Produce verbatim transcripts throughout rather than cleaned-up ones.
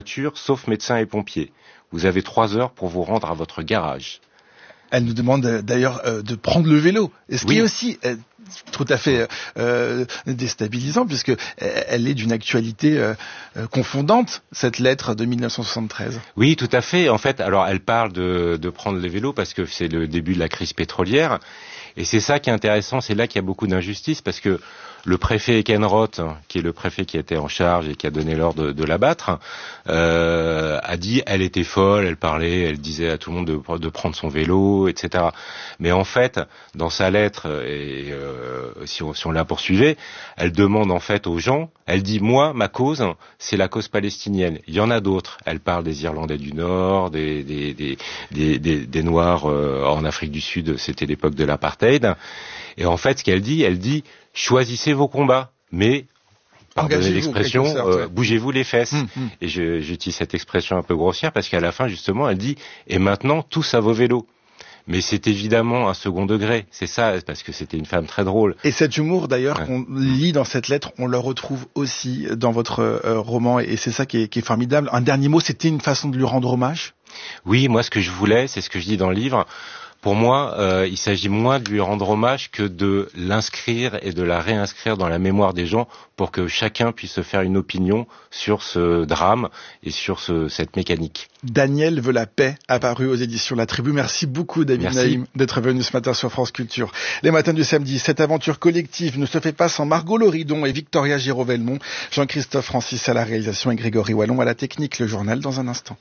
sauf médecins et pompiers. Vous avez trois heures pour vous rendre à votre garage. Elle nous demande d'ailleurs euh, de prendre le vélo, et ce oui. qui est aussi euh, tout à fait euh, déstabilisant, puisque elle est d'une actualité euh, confondante, cette lettre de mille neuf cent soixante-treize. Oui, tout à fait. En fait, alors elle parle de, de prendre le vélo parce que c'est le début de la crise pétrolière, et c'est ça qui est intéressant. C'est là qu'il y a beaucoup d'injustice, parce que le préfet Ekenroth, qui est le préfet qui était en charge et qui a donné l'ordre de, de l'abattre, euh, a dit elle était folle, elle parlait, elle disait à tout le monde de, de prendre son vélo, et cetera. Mais en fait, dans sa lettre, et euh, si on, si on la poursuivait, elle demande en fait aux gens, elle dit moi, ma cause, c'est la cause palestinienne. Il y en a d'autres. Elle parle des Irlandais du Nord, des, des, des, des, des, des Noirs euh, en Afrique du Sud, c'était l'époque de l'apartheid. Et en fait, ce qu'elle dit, elle dit choisissez vos combats, mais, pardonnez l'expression, euh, bougez-vous les fesses. Hum, hum. Et je, j'utilise cette expression un peu grossière parce qu'à la fin, justement, elle dit « Et maintenant, tous à vos vélos ». Mais c'est évidemment un second degré, c'est ça, parce que c'était une femme très drôle. Et cet humour, d'ailleurs, ouais. qu'on lit dans cette lettre, on le retrouve aussi dans votre euh, roman, et c'est ça qui est, qui est formidable. Un dernier mot, c'était une façon de lui rendre hommage ? Oui, moi, ce que je voulais, c'est ce que je dis dans le livre. Pour moi, euh, il s'agit moins de lui rendre hommage que de l'inscrire et de la réinscrire dans la mémoire des gens pour que chacun puisse se faire une opinion sur ce drame et sur ce, cette mécanique. Daniel veut la paix, apparu aux éditions La Tribu. Merci beaucoup, David Merci. Naïm, d'être venu ce matin sur France Culture. Les matins du samedi, cette aventure collective ne se fait pas sans Margot Loridon et Victoria Giraud-Velmont, Jean-Christophe Francis à la réalisation et Grégory Wallon à la technique. Le journal dans un instant.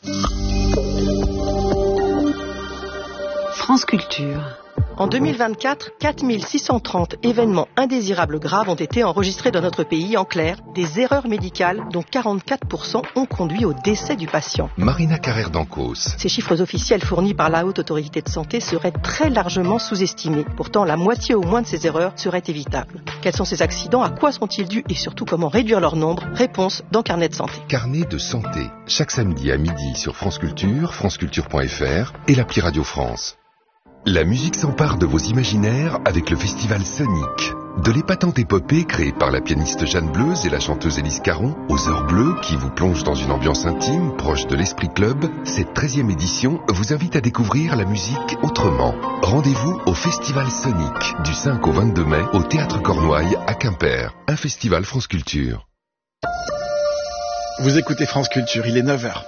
France Culture. En deux mille vingt-quatre, quatre mille six cent trente événements indésirables graves ont été enregistrés dans notre pays. En clair, des erreurs médicales dont quarante-quatre pour cent ont conduit au décès du patient. Marina Carrère d'Ancos. Ces chiffres officiels fournis par la Haute Autorité de Santé seraient très largement sous-estimés. Pourtant, la moitié au moins de ces erreurs seraient évitables. Quels sont ces accidents ? À quoi sont-ils dus ? Et surtout, comment réduire leur nombre ? Réponse dans Carnet de Santé. Carnet de Santé. Chaque samedi à midi sur France Culture, franceculture point f r et l'appli Radio France. La musique s'empare de vos imaginaires avec le festival Sonic. De l'épatante épopée créée par la pianiste Jeanne Bleuze et la chanteuse Élise Caron, aux heures bleues qui vous plongent dans une ambiance intime, proche de l'Esprit Club, cette treizième édition vous invite à découvrir la musique autrement. Rendez-vous au festival Sonic, du cinq au vingt-deux mai, au Théâtre Cornouailles à Quimper. Un festival France Culture. Vous écoutez France Culture, il est neuf heures.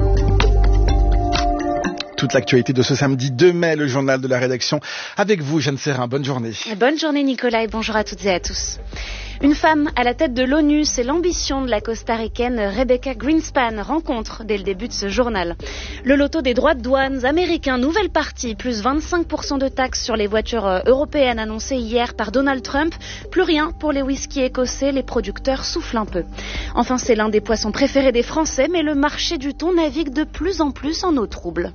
Toute l'actualité de ce samedi deux mai, le journal de la rédaction. Avec vous, Jeanne Serrin, bonne journée. Bonne journée Nicolas et bonjour à toutes et à tous. Une femme à la tête de l'ONU, c'est l'ambition de la costaricaine Rebecca Greenspan, rencontre dès le début de ce journal. Le loto des droits de douane américains, nouvelle partie, plus vingt-cinq pour cent de taxes sur les voitures européennes annoncées hier par Donald Trump. Plus rien pour les whisky écossais, les producteurs soufflent un peu. Enfin, c'est l'un des poissons préférés des Français, mais le marché du thon navigue de plus en plus en eau trouble.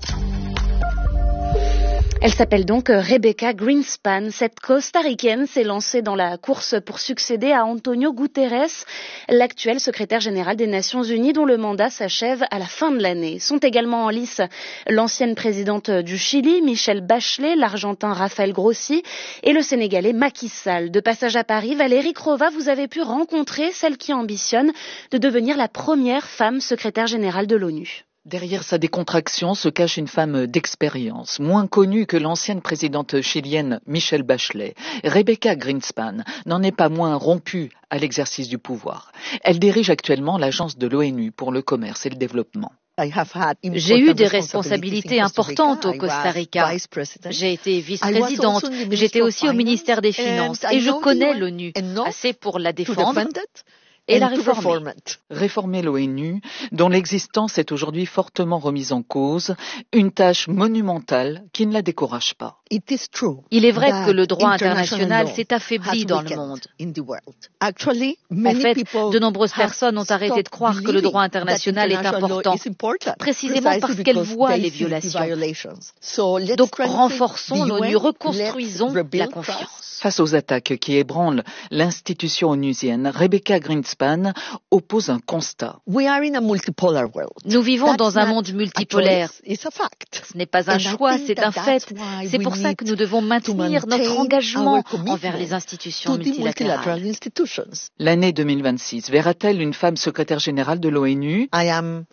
Elle s'appelle donc Rebecca Greenspan. Cette costaricaine s'est lancée dans la course pour succéder à Antonio Guterres, l'actuel secrétaire général des Nations Unies dont le mandat s'achève à la fin de l'année. Sont également en lice l'ancienne présidente du Chili, Michelle Bachelet, l'Argentin Rafael Grossi et le Sénégalais Macky Sall. De passage à Paris, Valérie Crova, vous avez pu rencontrer celle qui ambitionne de devenir la première femme secrétaire générale de l'ONU. Derrière sa décontraction se cache une femme d'expérience, moins connue que l'ancienne présidente chilienne Michelle Bachelet. Rebecca Greenspan n'en est pas moins rompue à l'exercice du pouvoir. Elle dirige actuellement l'agence de l'ONU pour le commerce et le développement. J'ai eu des responsabilités importantes au Costa Rica. J'ai été vice-présidente, j'étais aussi au ministère des Finances et je connais l'ONU assez pour la défendre et la réformer. Réformer l'ONU, dont l'existence est aujourd'hui fortement remise en cause, une tâche monumentale qui ne la décourage pas. Il est vrai que le droit international s'est affaibli dans le monde. En fait, de nombreuses personnes ont arrêté de croire que le droit international est important, précisément parce qu'elles voient les violations. Donc renforçons l'ONU, reconstruisons la confiance. Face aux attaques qui ébranlent l'institution onusienne, Rebecca Greenspan oppose un constat. Nous vivons dans un monde multipolaire. Ce n'est pas un choix, c'est un fait. C'est pour ça que nous devons maintenir notre engagement envers les institutions multilatérales. L'année deux mille vingt-six verra-t-elle une femme secrétaire générale de l'ONU?